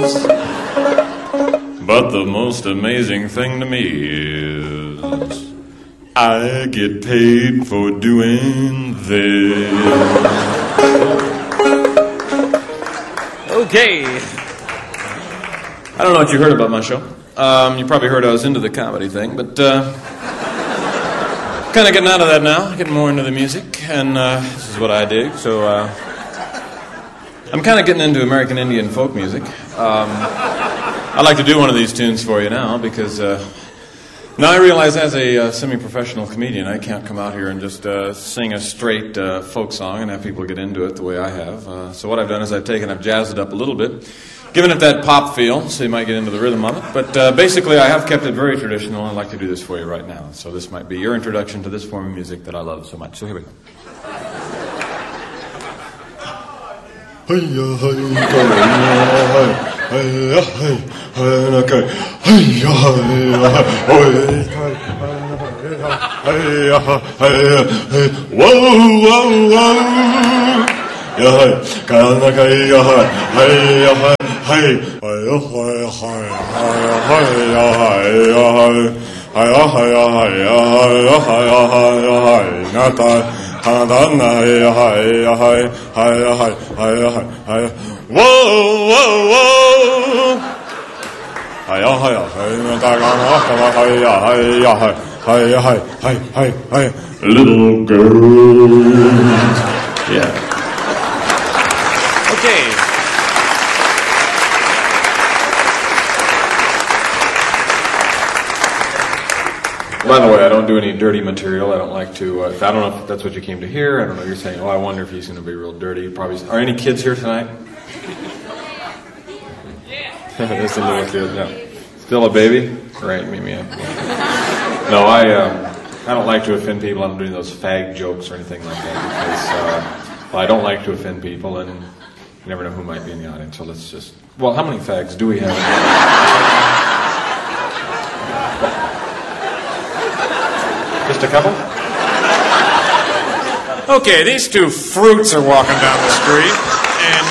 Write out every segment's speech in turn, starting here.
is. But the most amazing thing to me is I get paid for doing this. Okay. I don't know what you heard about my show. You probably heard I was into the comedy thing, but kind of getting out of that now, getting more into the music, and this is what I dig. So I'm kind of getting into American Indian folk music. I'd like to do one of these tunes for you now because now I realize as a semi-professional comedian I can't come out here and just sing a straight folk song and have people get into it the way I have. So what I've done is I've jazzed it up a little bit, given it that pop feel, so you might get into the rhythm of it. But basically I have kept it very traditional, and I'd like to do this for you right now. So this might be your introduction to this form of music that I love so much. So here we go. Little girls. Yeah. Okay. By the way, I don't do any dirty material. I don't like to. I don't know if that's what you came to hear. I don't know. You're saying, "Oh, I wonder if he's going to be real dirty." Probably. Are any kids here tonight? Yeah. There's a little kid. No. Still a baby? Right. Meet me up. No, I don't like to offend people. I don't do those fag jokes or anything like that because I don't like to offend people, and you never know who might be in the audience. So let's just. Well, how many fags do we have? Just a couple? Okay, these two fruits are walking down the street, and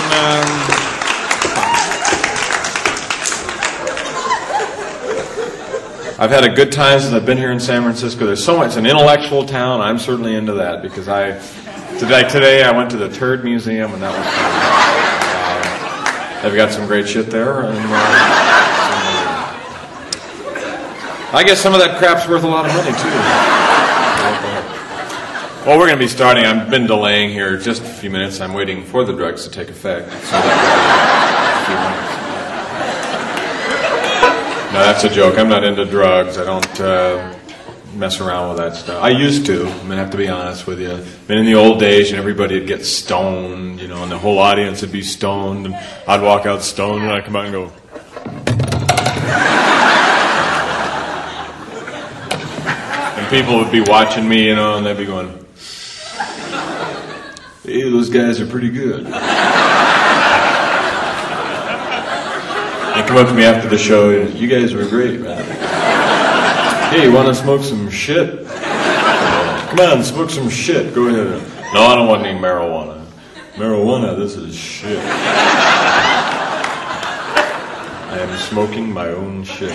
I've had a good time since I've been here in San Francisco. There's so much. It's an intellectual town. I'm certainly into that because today I went to the Turd Museum, and that was fun. They've got some great shit there, and I guess some of that crap's worth a lot of money too. Well, we're going to be starting. I've been delaying here just a few minutes. I'm waiting for the drugs to take effect. So no, that's a joke. I'm not into drugs. I don't mess around with that stuff. I used to. I'm going to have to be honest with you. But in the old days, and everybody would get stoned, and the whole audience would be stoned, and I'd walk out stoned, and I'd come out and go... and people would be watching me, and they'd be going... Hey, those guys are pretty good. They come up to me after the show, you guys were great, man. Hey, you want to smoke some shit? Come on, smoke some shit. Go ahead. No, I don't want any marijuana. Marijuana, this is shit. I am smoking my own shit.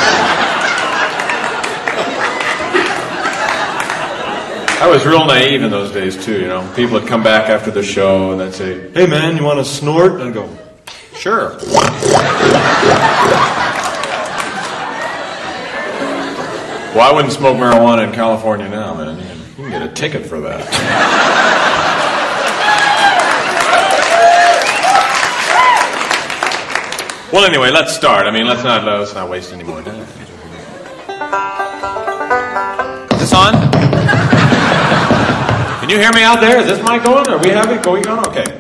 I was real naive in those days, too, People would come back after the show and they'd say, hey, man, you want to snort? And I'd go, sure. Well, I wouldn't smoke marijuana in California now, man. You can get a ticket for that. Well, anyway, let's start. Let's not waste any more time. Is this on? Can you hear me out there? Is this mic going? Are we having? Going on? Okay.